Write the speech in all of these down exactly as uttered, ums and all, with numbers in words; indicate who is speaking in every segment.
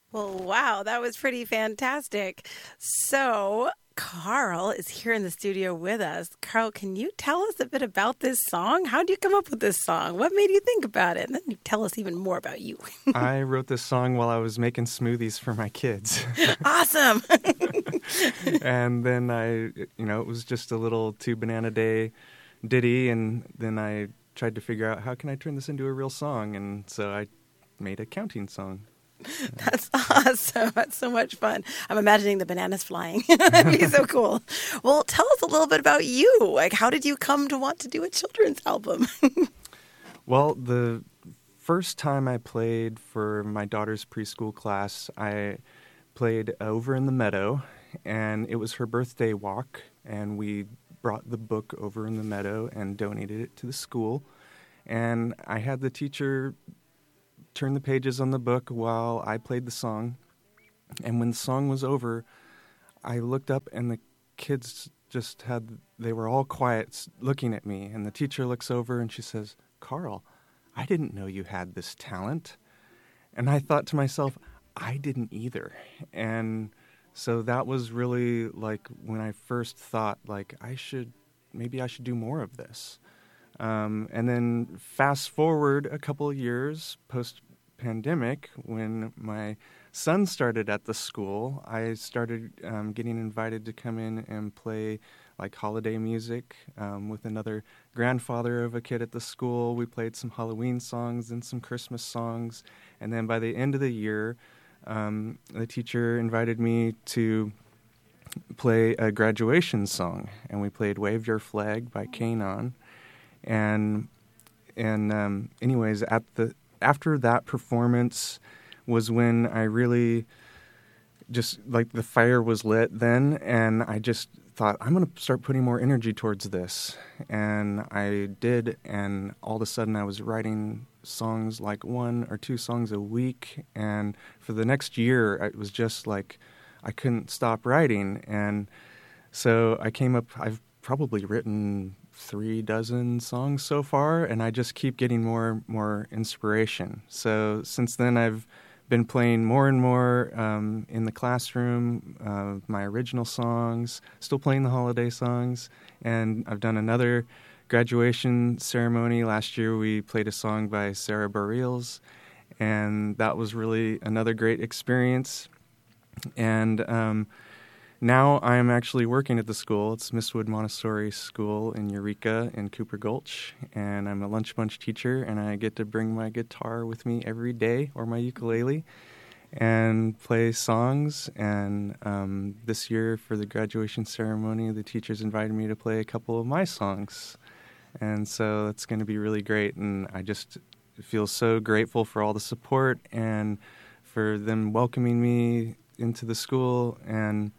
Speaker 1: Well, wow, that was pretty fantastic. So, Carl is here in the studio with us. Carl, can you tell us a bit about this song? How did you come up with this song? What made you think about it? And then you tell us even more about you.
Speaker 2: I wrote this song while I was making smoothies for my kids.
Speaker 1: Awesome.
Speaker 2: And then I, you know, it was just a little Two Banana Day ditty, and then I tried to figure out how can I turn this into a real song, and so I made a counting song.
Speaker 1: That's awesome. That's so much fun. I'm imagining the bananas flying. That'd be so cool. Well, tell us a little bit about you. Like, how did you come to want to do a children's album?
Speaker 2: Well, the first time I played for my daughter's preschool class, I played over in the meadow, and it was her birthday walk, and we brought the book over in the meadow and donated it to the school. And I had the teacher turn the pages on the book while I played the song. And when the song was over, I looked up and the kids just had, they were all quiet looking at me. And the teacher looks over and she says, "Carl, I didn't know you had this talent." And I thought to myself, I didn't either. And so that was really like when I first thought, like, I should, maybe I should do more of this. Um, and then fast forward a couple of years post-pandemic, when my son started at the school, I started um, getting invited to come in and play like holiday music um, with another grandfather of a kid at the school. We played some Halloween songs and some Christmas songs. And then by the end of the year, um, the teacher invited me to play a graduation song. And we played Wave Your Flag by Kanon. And and um, anyways, at the after that performance was when I really just, like, the fire was lit then, and I just thought, I'm going to start putting more energy towards this. And I did, and all of a sudden I was writing songs, like one or two songs a week, and for the next year it was just like I couldn't stop writing. And so I came up, I've probably written three dozen songs so far, and I just keep getting more more inspiration. So since then, I've been playing more and more um, in the classroom, uh, my original songs, still playing the holiday songs, and I've done another graduation ceremony. Last year, we played a song by Sarah Bareilles, and that was really another great experience. And um, Now I'm actually working at the school. It's Mistwood Montessori School in Eureka in Cooper Gulch, and I'm a lunch bunch teacher, and I get to bring my guitar with me every day, or my ukulele, and play songs. And um, this year for the graduation ceremony, the teachers invited me to play a couple of my songs, and so it's going to be really great. And I just feel so grateful for all the support and for them welcoming me into the school. And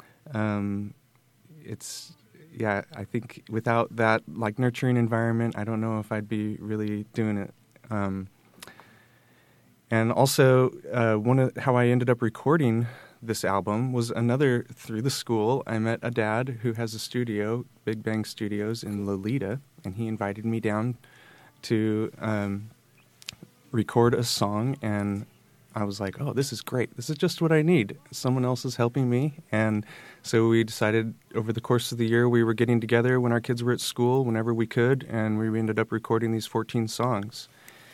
Speaker 2: Um, it's, yeah, I think without that, like, nurturing environment, I don't know if I'd be really doing it. Um, and also, uh, one of how I ended up recording this album was another through the school. I met a dad who has a studio, Big Bang Studios in Lolita, and he invited me down to um, record a song, and I was like, oh, this is great. This is just what I need. Someone else is helping me. And so we decided over the course of the year we were getting together when our kids were at school, whenever we could, and we ended up recording these fourteen songs.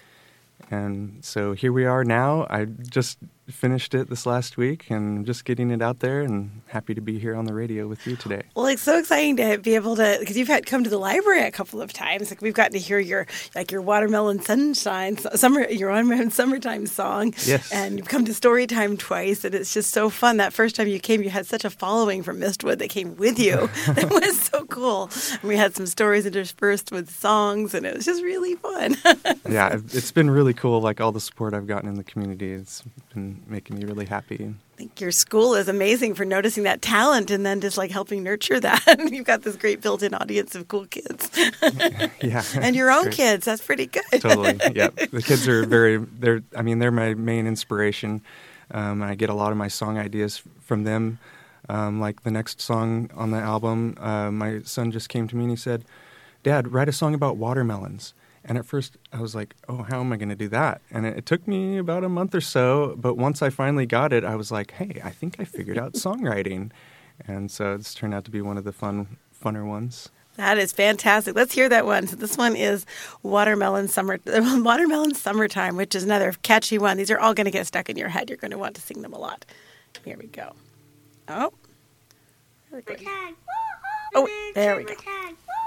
Speaker 2: And so here we are now. I just finished it this last week, and I'm just getting it out there, and happy to be here on the radio with you today.
Speaker 1: Well, it's so exciting to be able to, because you've had come to the library a couple of times. Like, we've gotten to hear your, like, your Watermelon Sunshine, summer, your Watermelon Summertime song.
Speaker 2: Yes.
Speaker 1: And you've come to Storytime twice, and it's just so fun. That first time you came, you had such a following from Mistwood that came with you. It was so cool. And we had some stories interspersed with songs, and it was just really fun.
Speaker 2: Yeah, it's been really cool, like, all the support I've gotten in the community. It's been making me really happy.
Speaker 1: I think your school is amazing for noticing that talent and then just, like, helping nurture that. You've got this great built-in audience of cool kids.
Speaker 2: Yeah.
Speaker 1: And your own
Speaker 2: Great.
Speaker 1: kids. That's pretty good.
Speaker 2: Totally. Yeah. The kids are very, they're, I mean, they're my main inspiration. Um, I get a lot of my song ideas from them. Um, like the next song on the album, uh, my son just came to me and he said, "Dad, write a song about watermelons." And at first I was like, oh, how am I going to do that? And it, it took me about a month or so. But once I finally got it, I was like, hey, I think I figured out songwriting. And so it's turned out to be one of the fun, funner ones.
Speaker 1: That is fantastic. Let's hear that one. So this one is Watermelon Summer, Watermelon Summertime, which is another catchy one. These are all going to get stuck in your head. You're going to want to sing them a lot. Here we go. Oh. Really good. Oh, there we go.